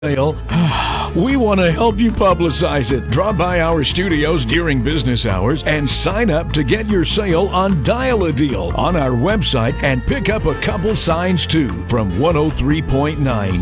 sale. We want to help you publicize it. Drop by our studios during business hours and sign up to get your sale on Dial a Deal on our website and pick up a couple signs too from 103.9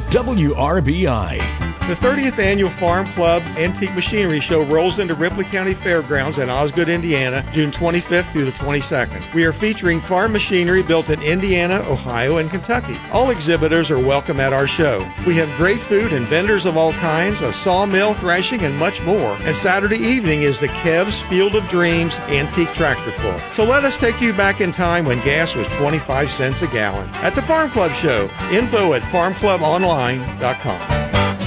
WRBI. The 30th Annual Farm Club Antique Machinery Show rolls into Ripley County Fairgrounds in Osgood, Indiana, June 25th through the 22nd. We are featuring farm machinery built in Indiana, Ohio, and Kentucky. All exhibitors are welcome at our show. We have great food and vendors of all kinds, a sawmill, threshing, and much more. And Saturday evening is the Kev's Field of Dreams Antique Tractor Pull. So let us take you back in time when gas was 25 cents a gallon. At the Farm Club Show, info at farmclubonline.com.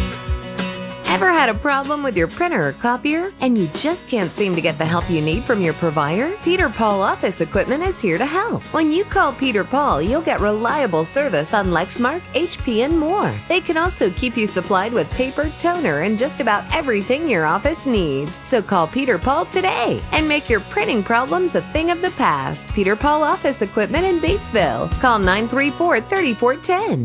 Ever had a problem with your printer or copier and you just can't seem to get the help you need from your provider? Peter Paul Office Equipment is here to help. When you call Peter Paul, you'll get reliable service on Lexmark, HP, and more. They can also keep you supplied with paper, toner, and just about everything your office needs. So call Peter Paul today and make your printing problems a thing of the past. Peter Paul Office Equipment in Batesville. Call 934-3410.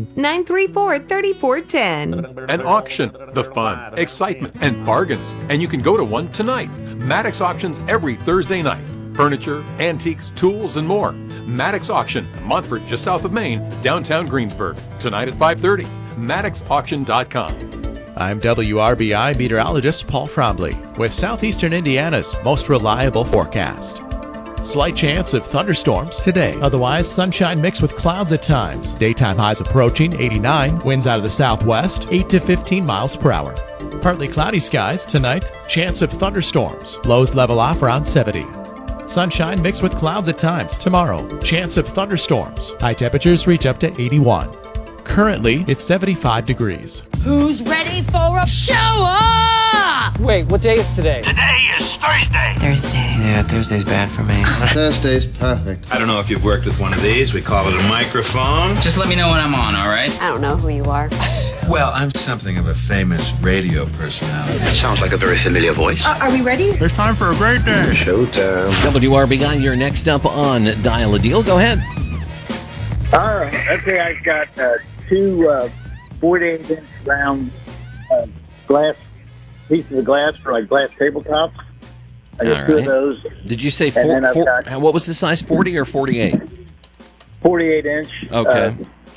934-3410. An auction, the fun, excitement, and bargains. And you can go to one tonight. Maddox Auctions every Thursday night. Furniture, antiques, tools, and more. Maddox Auction, Montfort, just south of Maine, downtown Greensburg. Tonight at 5:30. MaddoxAuction.com. I'm WRBI meteorologist Paul Trombley with Southeastern Indiana's most reliable forecast. Slight chance of thunderstorms today. Otherwise, sunshine mixed with clouds at times. Daytime highs approaching 89. Winds out of the southwest, 8 to 15 miles per hour. Partly cloudy skies tonight. Chance of thunderstorms. Lows level off around 70. Sunshine mixed with clouds at times. Tomorrow, chance of thunderstorms. High temperatures reach up to 81. Currently, it's 75 degrees. Who's ready for a shower? Wait, what day is today? Today is Thursday. Yeah, Thursday's bad for me. Thursday's perfect. I don't know if you've worked with one of these. We call it a microphone. Just let me know when I'm on, all right? I don't know who you are. Well, I'm something of a famous radio personality. That sounds like a very familiar voice. Are we ready? It's time for a great day. Showtime. WRBI, you're next up on Dial a Deal. Go ahead. All right. Okay, I've got two 48-inch round glass pieces of glass for like glass tabletops. I got two of those. Did you say what was the size, 40 or 48? 48-inch. Okay.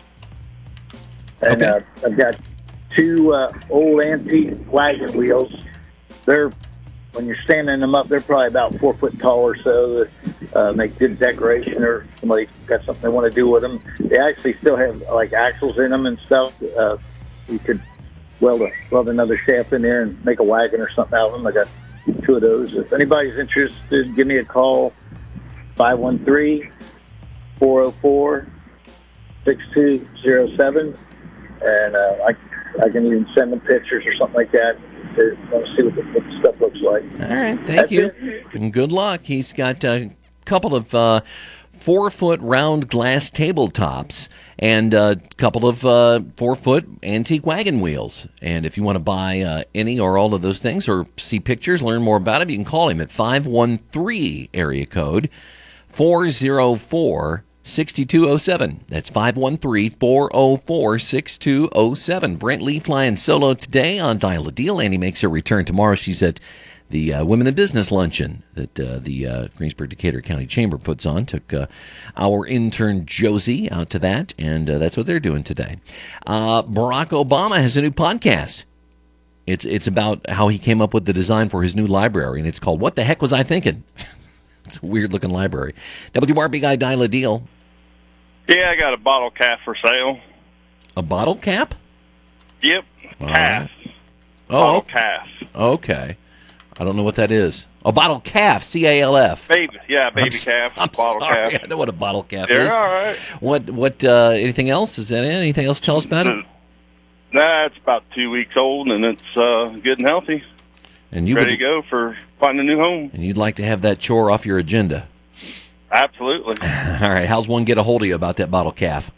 And I've got two old antique wagon wheels. They're, when you're standing them up, they're probably about 4 foot tall or so. Make good decoration, or somebody got something they want to do with them. They actually still have like axles in them and stuff. You could weld another shaft in there and make a wagon or something out of them. I got two of those. If anybody's interested, give me a call, 513-404-6207. And I can even send them pictures or something like that to see what the stuff looks like. All right, thank you. And good luck. He's got a couple of 4-foot round glass tabletops and a couple of 4-foot antique wagon wheels. And if you want to buy any or all of those things or see pictures, learn more about him, you can call him at 513 area code 404-6207. That's 513-404-6207. Brent Lee flying solo today on Dial a Deal. Annie makes her return tomorrow. She's at the Women in Business Luncheon that the Greensburg-Decatur County Chamber puts on. Took our intern Josie out to that, and that's what they're doing today. Barack Obama has a new podcast. It's about how he came up with the design for his new library, and it's called What the Heck Was I Thinking? It's a weird-looking library. WRB guy, Dial a Deal. Yeah, I got a bottle cap for sale. A bottle cap? Yep, calf. Oh, calf. Okay. I don't know what that is. A bottle calf, C-A-L-F. Baby calf. I'm bottle sorry, calf. I know what a bottle calf You're is. all right. What, anything else? Is that it? Anything else to tell us about it? Nah, it's about 2 weeks old, and it's good and healthy. And you ready to go for finding a new home. And you'd like to have that chore off your agenda. Absolutely. All right, how's one get a hold of you about that bottle calf?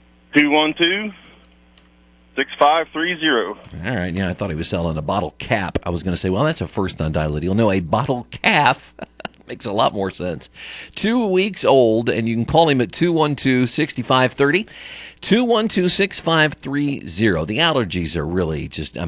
212-6530. All right, yeah, I thought he was selling a bottle cap. I was going to say, well, that's a first on Dial a Deal. No, a bottle calf. Makes a lot more sense. 2 weeks old, and you can call him at 212-6530. 212-6530. The allergies are really just,